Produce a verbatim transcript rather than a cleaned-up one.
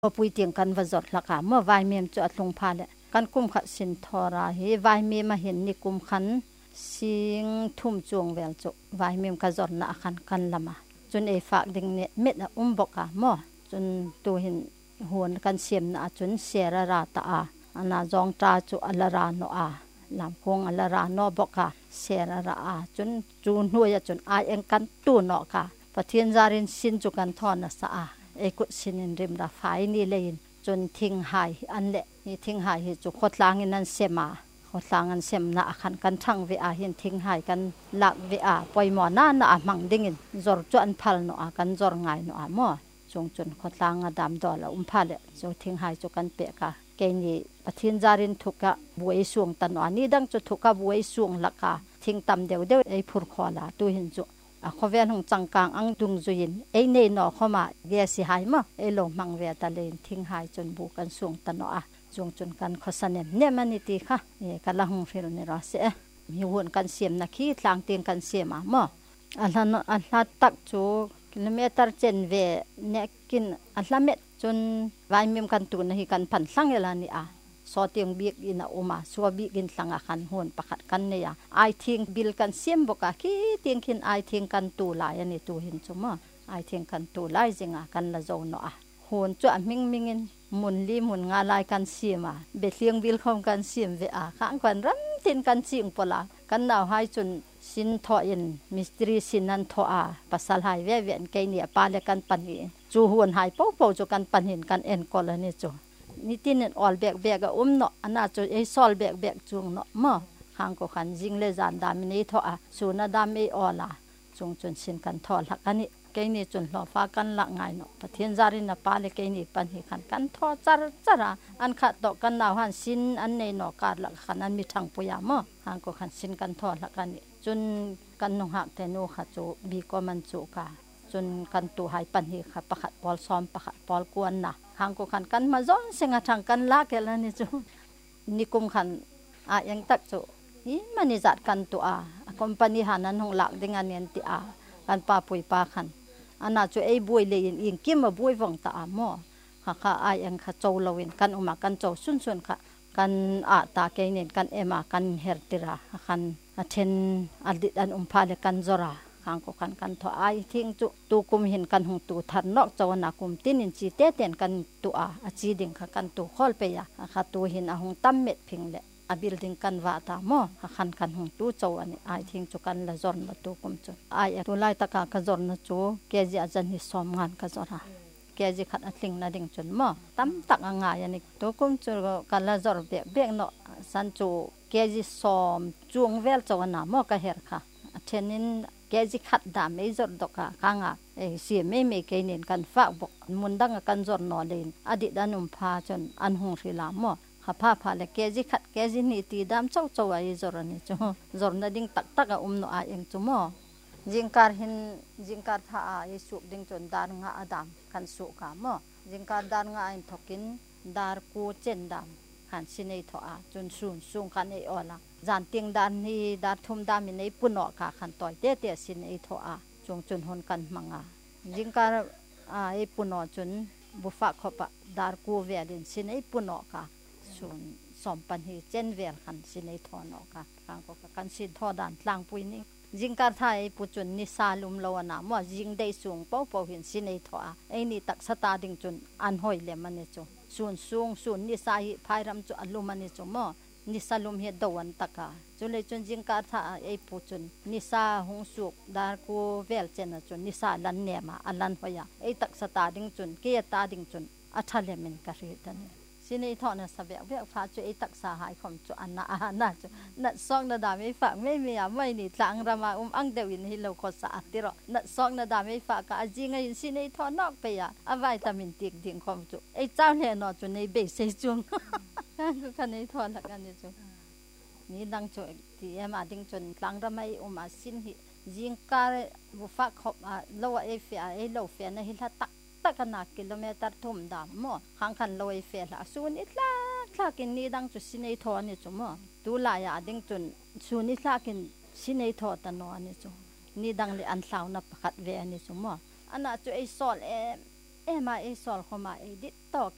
พอปุยเตียงกันวจดละค่ะเมื่อวายเมียมจะลงพาเลยกันกุมขัดสินทอราเฮวายเมียมาเห็นนี่กุมขันสิงทุ่มจวงเวลจุวายเมียมกระจดละคันกันละมาจนเอฝากดึงเนี่ยเม็ดอุ้มบกะหม้อจนตัวเห็นหวนกันเสียมนะจนเสียระราตาอันน่าจองตาจุอัลราโนอาลำคงอัลราโนบกะเสียระราจนจูนหัวจนอายเองกันตูนอกะปะเทียนจารินสินจุกันทอนนะสะอาเอกุสินินริมราไฟนี่เลยจนทิ้งหายอันเละนี่ทิ้งหายจุขดลางินันเสมาขดลางันเสมนะขันกันทั้งเวอาเห็นทิ้งหายกันหลักเวอาปล่อยหมอหน้าหน้ามังดิ่งจอร์จวนพัลโนอากันจอร์ไงโนอาหม้อจงจนขดลางดำดอลอุ้มพัลจงทิ้งหายจุกันเปะกะเกนี่ปะทินจารินทุกะบวยสวงตันอันนี้ดังจุทุกะบวยสวงลักกะทิ้งตำเดียวเดียวไอ้พูดขอละตัวเห็นจุอ่ะเขาเวียนหงจังกางอังดุงจุยินไอ้เนนอเข้ามาเกียสิหายมั้งไอ้ลงมังเวียตะเลนทิ้งหายจนบุกันสวงตันอ่ะจงจนกันขสเนมเนี่ยมันนี่ตีค่ะนี่กันละหงฟิลนี่รอเสะมีวนกันเสียมนักขี้ทางเตียงกันเสียมามั้งอันนั้นอันนั้นตักจูกิโลเมตรเจนเวเนี่ยกินอันละเม็ดจนวายมีมกันตุนให้กันพันสังเวลานี่อ่ะสอเตียงบีกอินะอุมาสัวบีกินสังอาคันหวนประคัดกันเนี่ยไอทิ้งบิลกันเสียมบกะขี้เตียงกินไอทิ้งกันตูลายอันนี้ตูเห็นจุมะไอทิ้งกันตูลายจิงอากันละโจนอ่ะหวนจ้ะมิงมิงินมุนลีมุนงาลายกันเสียมาเบ็ดเลียงบิลคอมกันเสียมเวอาข้างกันรันทิ้งกันจิงปลากันนาวให้จนสินทออินมิสตรีสินันทออาปัสสลายเวเวียนไกเนี่ยปาเลกันปันหินจูหวนหายเป้าเป้าจูกันปันหินกันเอ็นกอลนี่จูนี่ที่นี่ออลแบกแบกอุ้มเนาะอันน่าจะไอ้ซอลแบกแบกจวงเนาะมั้งห่างก็ขันจิงเลจานดามินีทออะสูนาดามไอออลาจงจนสินกันทอลักอันนี้แกนี่จนหล่อฟ้ากันละไงเนาะปะเทียนจารินปาเลแกนี่ปันหิขันกันทอจาร์จาระอันขัดดอกกันนาวหันสินอันในเนาะการละขันอันมีทางปุยามะห่างก็ขันสินกันทอลักอันนี้จนกันนงหักแต่โนขัดโจบีก็มันโจกาจนกันตัวหายปันหิขัดประขัดปอลซ้อมประขัดปอลกวนนะหางก็ขันกันมาจ้องเสงาทางกันลากแกแล้วนี่จูนี่กุมขันอ่ะยังตักจูนี่มันนิจัดกันตัวอ่ะคอมพานีหานั้นหงหลักdenganเนียนติอ่ะกันปาปุยปาขันอันน่าจูไอ้บุยเลยยิงกิมมาบุยวังตาหม้อค่ะค่ะอ่ะยังค่ะโจลวินกันอุมากันโจสุนสุนค่ะกันอ่ะตาแกเนียนกันเอมากันเฮร์ติระกันเทนอดีตอันอุมพาเลกันจราข้างก็กันกันทอไอทิ้งจุตูกุมเห็นกันหงตูทันนอกจาวนากุมตินินจีเตเตียนกันตัวอาจีดิงค่ะกันตัวคอลเปียค่ะตัวเห็นอาหงตั้มเม็ดพิงเละอาบิลดิงกันว่าตาหม้อขันกันหงตูจาวนี่ไอทิ้งจุกันละจอนละตัวกุมจุไอตัวไล่ตะกากระจอนนะจูแกจีอาจันหิสอมงานกระจอนแกจีขัดอัดลิงนาดิงจนหม้อตั้มตักง่ายนี่ตัวกุมจุกันละจอนเบียเบียเนาะสันจูแกจีสอมจวงเวลจาวนาหม้อกระเฮรค่ะเช่นนี้แกจิขัดดามไม่จดดอกค่ะข้างอ่ะเอเสียไม่ไม่เกณฑ์กันฝากบอกมุนดังกันจดนอเลนอดีตอนุมพาจนอันหงสิลามอข้าพาพาเลยแกจิขัดแกจินี่ตีดามเจ้าเจ้าไอ้จรนี่จ้ะจรนั่นดิ้งตักตักอุ้มโนอาเองจ้ะมอจิงการเห็นจิงการท่าไอ้สุกดิ้งจนดานงาอดามกันสุกามอจิงการดานงาอินทกินดาร์กูเจนดามขันสินไอทอาจนสูงสูงขันไอออละจานเตียงดานนี่ดาทุ่มดามินไอปุ่นอค่ะขันต่อยเตะเตะสินไอทอาจงจนหนกันมังอาจิงการไอปุ่นอจนบุฟ้าขบดาร์กูเวลินสินไอปุ่นอค่ะสูงสอมปันฮีเจนเวลขันสินไอทอนอค่ะขังก็กันสินทอดานลางปุยนี่จิงการไทยปุจนนิสาลุมโลนามัวจิงได้สูงเป้าเป้าเห็นสินไอทอาไอนี่ตักสตาดิงจนอันหอยเลมันเนี่ยจูส่วนสูงส่วนนิสัยพายรำจุอารมณ์นี่จุมอนิสาลุมเฮดวันตะกาจุเลยจนจิงการท่าไอ้ผู้จุนนิสาหงสุกดาร์กูเวลเจนจุนนิสาลันเนมาอัลลันพยาไอ้ตักสตาดิงจุนเกียตาดิงจุนอัชเลมินกะรีดันสินีทอนะสเบะเวกพาจุไอ้ตักสาหายคมจุอันนาอานาจุนัดซองนาดาไม่ฝากไม่มีอ่ะไม่นี่ทางรามาอุ้มอังเดวินฮิโลโคสะอัติรอนัดซองนาดาไม่ฝากกะจิงไงสินีทอนอกไปอ่ะอวิตามินติกดิ่งคมจุไอ้เจ้าเนี่ยนอจุในเบสเซจุงก็คันนี้ทอนละกันนี่จุนี่ดังจุที่เอ็มอาดิงจนทางรามาอุ้มอาสินฮิจิงการบุฟักขบอ่ะโลเอฟอ่ะไอ้โลเฟียนะฮิลตักตักนักกิโลเมตรทุ่มดามหม้อข้างคันลอยเฟลาส่วนอิทลาคลากินนี่ดังจุดสินไอทอนี่จุ่มดูลายาดิ้งจุนส่วนอิทลากินสินไอทอตันนอนี่จุนี่ดังเลยอันสาวนับขัดเวนี่จุ่มอันนั้นจุไอซอลเอเอมาไอซอลเข้ามาไอดิตต่อ